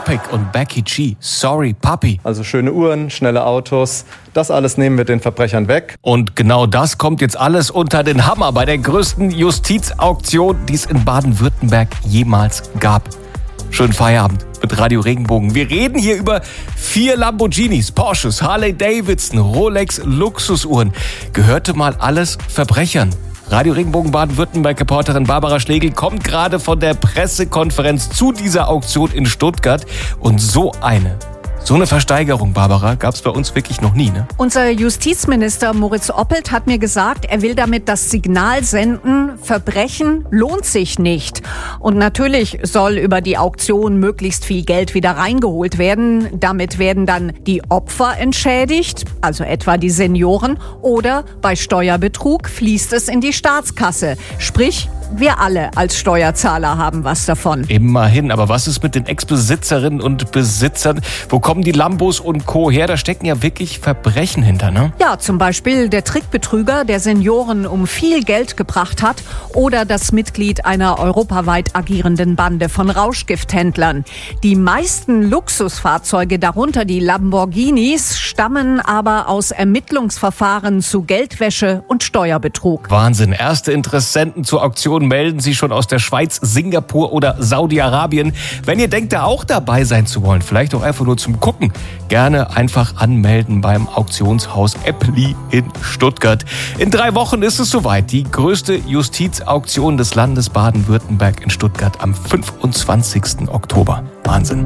Topic und Becky G, Sorry Puppy. Also schöne Uhren, schnelle Autos, das alles nehmen wir den Verbrechern weg. Und genau das kommt jetzt alles unter den Hammer bei der größten Justizauktion, die es in Baden-Württemberg jemals gab. Schönen Feierabend mit Radio Regenbogen. Wir reden hier über 4 Lamborghinis, Porsches, Harley Davidson, Rolex, Luxusuhren. Gehörte mal alles Verbrechern. Radio Regenbogen Baden-Württemberg-Reporterin Barbara Schlegel kommt gerade von der Pressekonferenz zu dieser Auktion in Stuttgart. Und so eine Versteigerung, Barbara, gab es bei uns wirklich noch nie, ne? Unser Justizminister Moritz Oppelt hat mir gesagt, er will damit das Signal senden, Verbrechen lohnt sich nicht. Und natürlich soll über die Auktion möglichst viel Geld wieder reingeholt werden. Damit werden dann die Opfer entschädigt, also etwa die Senioren. Oder bei Steuerbetrug fließt es in die Staatskasse. Sprich, wir alle als Steuerzahler haben was davon. Immerhin, aber was ist mit den Ex-Besitzerinnen und Besitzern? Wo kommen die Lambos und Co. her? Da stecken ja wirklich Verbrechen hinter, ne? Ja, zum Beispiel der Trickbetrüger, der Senioren um viel Geld gebracht hat, oder das Mitglied einer europaweit agierenden Bande von Rauschgifthändlern. Die meisten Luxusfahrzeuge, darunter die Lamborghinis, stammen aber aus Ermittlungsverfahren zu Geldwäsche und Steuerbetrug. Wahnsinn. Erste Interessenten zur Auktion melden sich schon aus der Schweiz, Singapur oder Saudi-Arabien. Wenn ihr denkt, da auch dabei sein zu wollen, vielleicht auch einfach nur zum Gucken, gerne einfach anmelden beim Auktionshaus Eppli in Stuttgart. In 3 Wochen ist es soweit. Die größte Justizauktion des Landes Baden-Württemberg in Stuttgart am 25. Oktober. Wahnsinn.